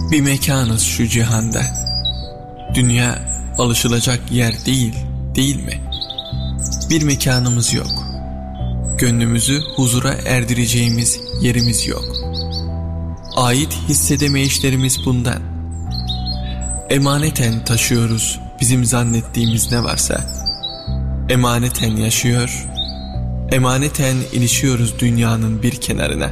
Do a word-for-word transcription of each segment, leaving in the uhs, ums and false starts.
Bir mekanız şu cihanda. Dünya alışılacak yer değil, değil mi? Bir mekanımız yok. Gönlümüzü huzura erdireceğimiz yerimiz yok. Ait hissedemeyişlerimiz bundan. Emaneten taşıyoruz bizim zannettiğimiz ne varsa. Emaneten yaşıyor, emaneten ilişiyoruz dünyanın bir kenarına.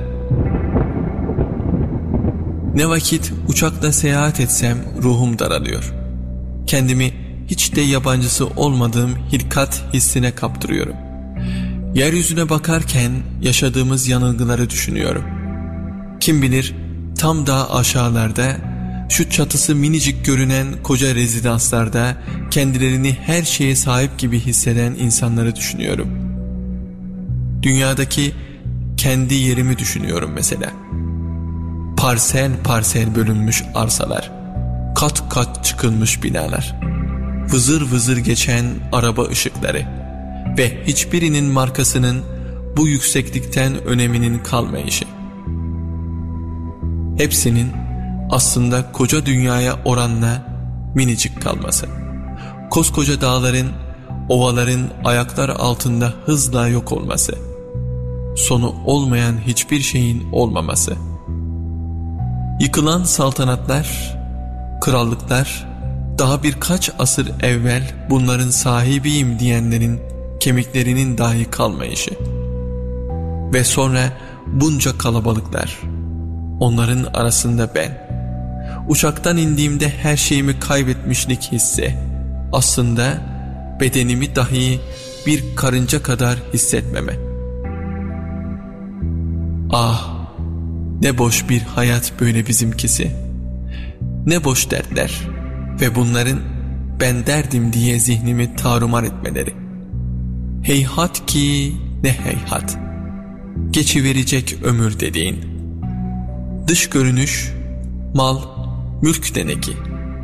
Ne vakit uçakla seyahat etsem ruhum daralıyor. Kendimi hiç de yabancısı olmadığım hilkat hissine kaptırıyorum. Yeryüzüne bakarken yaşadığımız yanılgıları düşünüyorum. Kim bilir tam daha aşağılarda, şu çatısı minicik görünen koca rezidanslarda kendilerini her şeye sahip gibi hisseden insanları düşünüyorum. Dünyadaki kendi yerimi düşünüyorum mesela. Parsel parsel bölünmüş arsalar, kat kat çıkılmış binalar, vızır vızır geçen araba ışıkları ve hiçbirinin markasının bu yükseklikten öneminin kalmayışı. Hepsinin aslında koca dünyaya oranla minicik kalması. Koskoca dağların, ovaların ayaklar altında hızla yok olması. Sonu olmayan hiçbir şeyin olmaması. Yıkılan saltanatlar, krallıklar, daha birkaç asır evvel bunların sahibiyim diyenlerin kemiklerinin dahi kalmayışı. Ve sonra bunca kalabalıklar, onların arasında ben. Uçaktan indiğimde her şeyimi kaybetmişlik hissi, aslında bedenimi dahi bir karınca kadar hissetmeme. Ah, ne boş bir hayat böyle bizimkisi. Ne boş dertler ve bunların ben derdim diye zihnimi tarumar etmeleri. Heyhat ki ne heyhat. Geçiverecek ömür dediğin. Dış görünüş, mal, mülk de ne ki?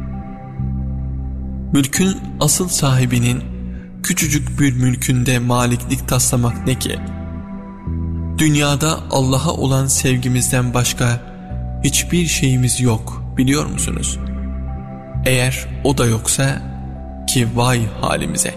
Mülkün asıl sahibinin küçücük bir mülkünde maliklik taslamak ne ki? Dünyada Allah'a olan sevgimizden başka hiçbir şeyimiz yok, biliyor musunuz? Eğer o da yoksa ki vay halimize.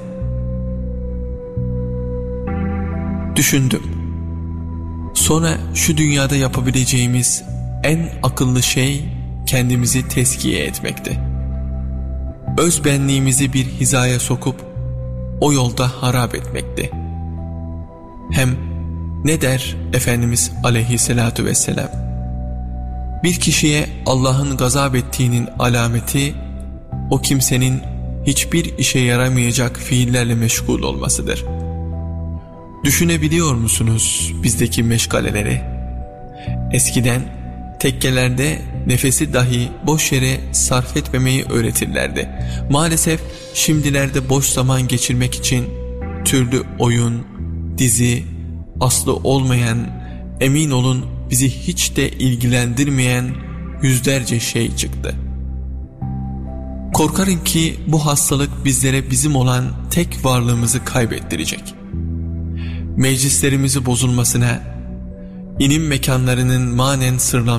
Düşündüm. Sonra şu dünyada yapabileceğimiz en akıllı şey kendimizi tezkiye etmekti. Öz benliğimizi bir hizaya sokup o yolda harap etmekti. Hem ne der Efendimiz aleyhissalatu vesselam? Bir kişiye Allah'ın gazap ettiğinin alameti o kimsenin hiçbir işe yaramayacak fiillerle meşgul olmasıdır. Düşünebiliyor musunuz bizdeki meşgaleleri? Eskiden tekkelerde nefesi dahi boş yere sarf etmemeyi öğretirlerdi. Maalesef şimdilerde boş zaman geçirmek için türlü oyun, dizi, aslı olmayan, emin olun bizi hiç de ilgilendirmeyen yüzlerce şey çıktı. Korkarım ki bu hastalık bizlere bizim olan tek varlığımızı kaybettirecek. Meclislerimizi bozulmasına, inim mekanlarının manen sırlanmasına,